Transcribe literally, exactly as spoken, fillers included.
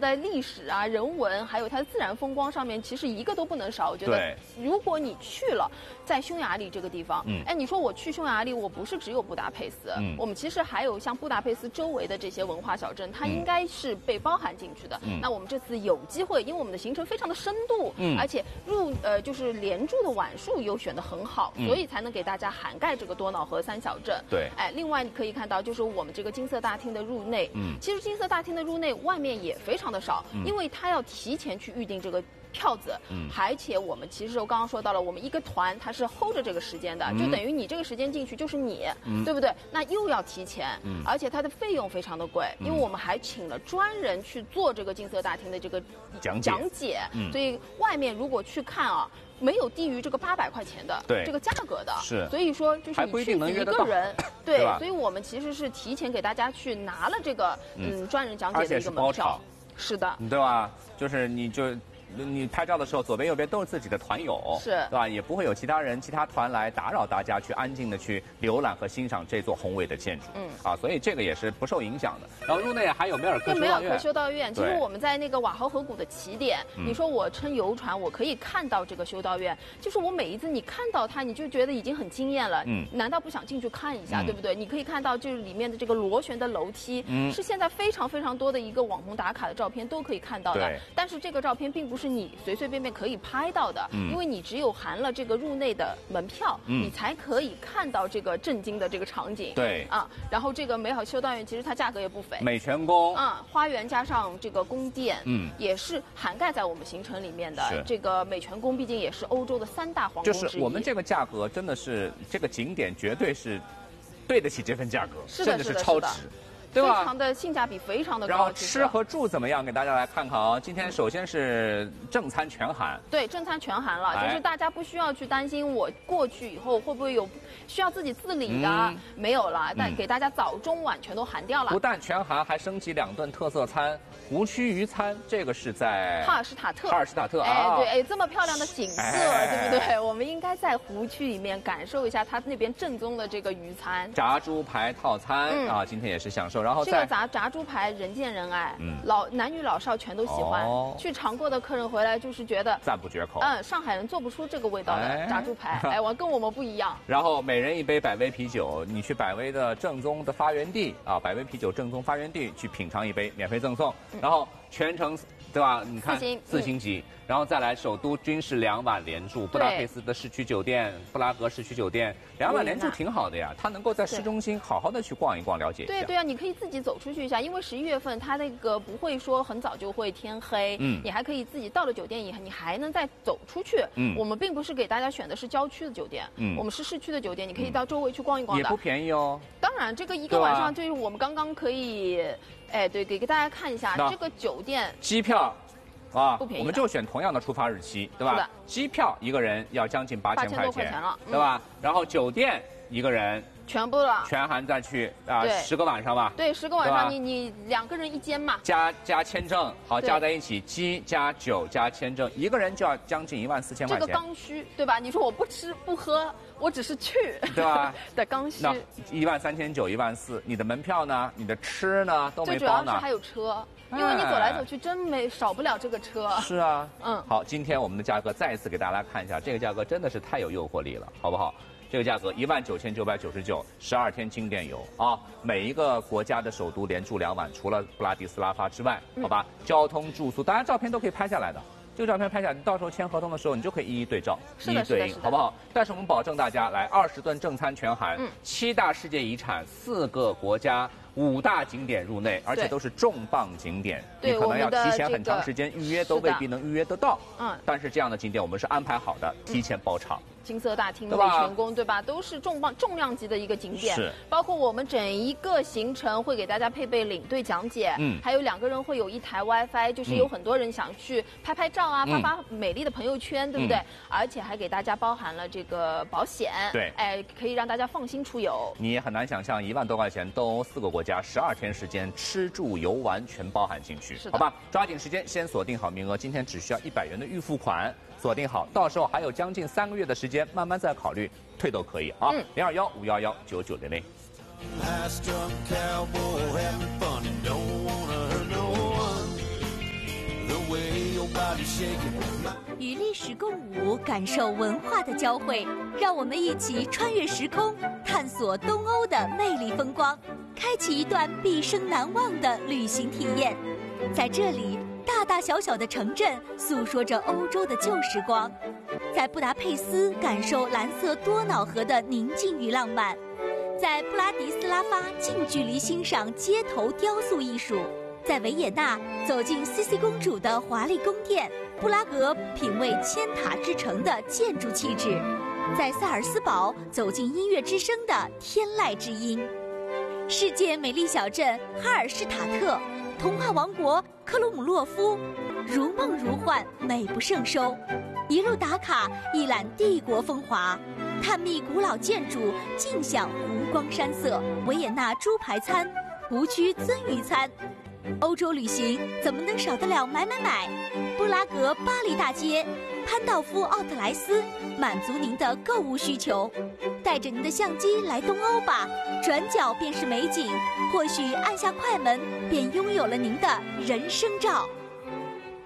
的历史啊、人文，还有它的自然风光上面，其实一个都不能少。我觉得，如果你去了，在匈牙利这个地方，嗯，哎，你说我去匈牙利，我不是只有布达佩斯，嗯，我们其实还有像布达佩斯周围的这些文化小镇，它应该是被包含进去的。嗯，那我们这次有机会，因为我们的行程非常的深度，嗯，而且入呃就是连住的晚数又选得很好，嗯、所以才能给大家涵盖这个多瑙河三小镇。 对， 哎，另外你可以看到，就是我们这个金色大厅的入内，嗯，其实金色大厅的入内外面也非常的少，嗯、因为它要提前去预定这个票子，嗯，而且我们其实我刚刚说到了，我们一个团它是 hold 着这个时间的，嗯、就等于你这个时间进去就是你，嗯、对不对？那又要提前，嗯，而且它的费用非常的贵，嗯、因为我们还请了专人去做这个金色大厅的这个讲解， 讲解，嗯，所以外面如果去看啊。没有低于这个八百块钱的这个价格的， 是， 所以说就是你去一个人，对，所以我们其实是提前给大家去拿了这个嗯专人讲解的一个门票，是的， 对吧？就是你就。你拍照的时候，左边右边都是自己的团友， 是， 对吧？也不会有其他人、其他团来打扰大家去安静的去浏览和欣赏这座宏伟的建筑。嗯，啊，所以这个也是不受影响的。然后入内还有梅尔克修道院。 梅尔克修道院，其实我们在那个瓦豪河谷的起点，嗯、你说我乘游船，我可以看到这个修道院，就是我每一次你看到它，你就觉得已经很惊艳了。嗯，难道不想进去看一下，嗯、对不对？你可以看到就是里面的这个螺旋的楼梯，嗯，是现在非常非常多的一个网红打卡的照片都可以看到的。但是这个照片并不是你随随便便可以拍到的，嗯、因为你只有含了这个入内的门票，嗯、你才可以看到这个震惊的这个场景。 对啊，然后这个美好修道院其实它价格也不菲， 美泉宫啊，花园加上这个宫殿，嗯，也是涵盖在我们行程里面的。这个美泉宫毕竟也是欧洲的三大皇宫之一， 就是我们这个价格真的是这个景点绝对是对得起这份价格， 是的， 甚至是超值。 非常的性价比非常的高， 然后吃和住怎么样？给大家来看看啊。今天首先是正餐全含， 对，正餐全含了，哎、就是大家不需要去担心我过去以后会不会有需要自己自理的，嗯、没有了，但给大家早中晚全都含掉了。 不但全含，还升级两顿特色餐，湖区鱼餐，这个是在哈尔施塔特。 哈尔施塔特， 哎，对，哎，这么漂亮的景色，哎、对不对？我们应该在湖区里面感受一下它那边正宗的这个鱼餐。 炸猪排套餐、嗯、啊，今天也是享受。然后这个炸炸猪排人见人爱，嗯，老男女老少全都喜欢。哦、去尝过的客人回来就是觉得赞不绝口。 嗯，上海人做不出这个味道的炸猪排，哎，我跟我们不一样。 然后每人一杯百威啤酒，你去百威的正宗的发源地啊，百威啤酒正宗发源地去品尝一杯，免费赠送。嗯、然后全程对吧？你看四星级，嗯、然后再来首都军事两晚连住，布达佩斯的市区酒店，布拉格市区酒店两晚连住挺好的呀。他能够在市中心好好的去逛一逛，了解一下。 对对啊，你可以自己走出去一下，因为十一月份它那个不会说很早就会天黑，嗯，你还可以自己到了酒店以后，你还能再走出去。嗯，我们并不是给大家选的是郊区的酒店，嗯，我们是市区的酒店，你可以到周围去逛一逛的， 也不便宜哦。 当然，这个一个晚上就是我们刚刚可以。哎，对，给给大家看一下这个酒店机票，啊，不便宜，我们就选同样的出发日期，对吧？机票一个人要将近八千块钱了， 对吧？然后酒店一个人全部了， 全含再去啊，十个晚上吧。 对，十个晚上，你你两个人一间嘛， 加加签证，好加在一起，机加酒加签证，一个人就要将近一万四千块钱。 这个刚需，对吧？你说我不吃不喝。我只是去， 对吧？ 的刚需， 一万三千九，一万四，你的门票呢？你的吃呢？都没包呢。 最主要是还有车，因为你走来走去真没少不了这个车。 是啊，嗯。好，今天我们的价格再一次给大家看一下，这个价格真的是太有诱惑力了，好不好？这个价格一万九千九百九十九，十二天经典游啊！每一个国家的首都连住两晚，除了布拉迪斯拉发之外，好吧？嗯、交通住宿，当然照片都可以拍下来的。这个照片拍下来，你到时候签合同的时候，你就可以一一对照，一一对应，好不好？但是我们保证大家来二十顿正餐全含，嗯、七大世界遗产，四个国家。五大景点入内，而且都是重磅景点，你可能要提前很长时间预约，都未必能预约得到。嗯，但是这样的景点我们是安排好的，提前包场。 金色大厅、美泉宫，对吧？都是重磅重量级的一个景点。 是， 包括我们整一个行程会给大家配备领队讲解，嗯，还有两个人会有一台 WiFi， 就是有很多人想去拍拍照啊，嗯、发发美丽的朋友圈，对不对？嗯、而且还给大家包含了这个保险， 对， 哎，可以让大家放心出游。 你也很难想象，一万多块钱都四个国家，十二天时间，吃住游玩全包含进去， 是的， 好吧？抓紧时间，先锁定好名额，今天只需要一百元的预付款。锁定好，到时候还有将近三个月的时间，慢慢再考虑退都可以啊。零二幺五幺幺九九零零。 与历史共舞，感受文化的交汇，让我们一起穿越时空，探索东欧的魅力风光，开启一段毕生难忘的旅行体验。在这里，大大小小的城镇诉说着欧洲的旧时光。在布达佩斯，感受蓝色多瑙河的宁静与浪漫；在布拉迪斯拉发，近距离欣赏街头雕塑艺术；在维也纳，走进茜茜公主的华丽宫殿；布拉格，品味千塔之城的建筑气质；在萨尔斯堡，走进音乐之声的天籁之音。世界美丽小镇哈尔施塔特，童话王国克鲁姆洛夫，如梦如幻，美不胜收。一路打卡，一览帝国风华，探秘古老建筑，尽享湖光山色。维也纳猪排餐，湖区鳟鱼餐。欧洲旅行怎么能少得了买买买？布拉格巴黎大街，潘道夫奥特莱斯，满足您的购物需求。带着您的相机来东欧吧，转角便是美景，或许按下快门，便拥有了您的人生照。